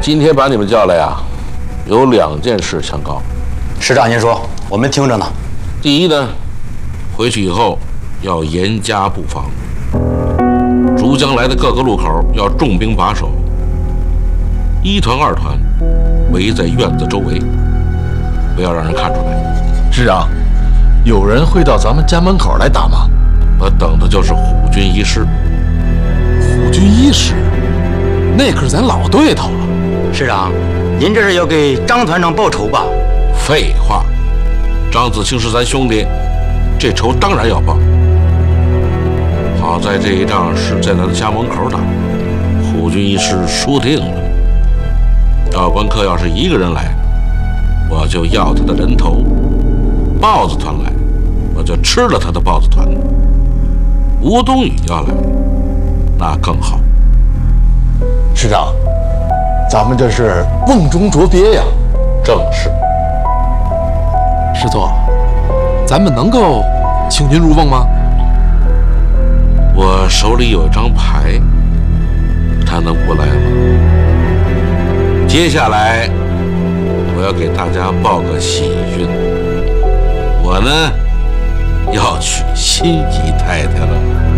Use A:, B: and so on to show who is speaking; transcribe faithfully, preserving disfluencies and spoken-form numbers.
A: 今天把你们叫来呀，有两件事相告。
B: 师长您说，我们听着呢。
A: 第一呢，回去以后要严加布防，逐将来的各个路口要重兵把守，一团二团围在院子周围，不要让人看出来。
C: 师长，有人会到咱们家门口来打吗？
A: 我等的就是虎军一师。
C: 虎军一师，那可是咱老对头了。
B: 师长，您这是要给张团长报仇吧？
A: 废话，张子清是咱兄弟，这仇当然要报。好在这一仗是在咱家门口打，虎军一师输定了。赵关客要是一个人来，我就要他的人头；豹子团来，我就吃了他的豹子团。吴东宇要来，那更好。
C: 师长，咱们这是瓮中捉鳖呀！
A: 正是。
C: 师座，咱们能够请君入瓮吗？
A: 我手里有一张牌，他能不来吗？接下来我要给大家报个喜讯，我呢要娶心仪太太了。